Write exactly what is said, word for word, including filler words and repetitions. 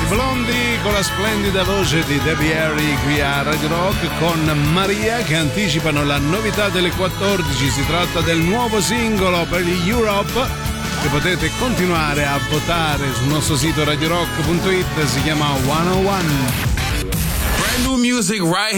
Blondie con la splendida voce di Debbie Harry qui a Radio Rock con Maria, che anticipano la novità delle quattordici. Si tratta del nuovo singolo per gli Europe che potete continuare a votare sul nostro sito radio rock punto it. Si chiama centouno. Brand new music right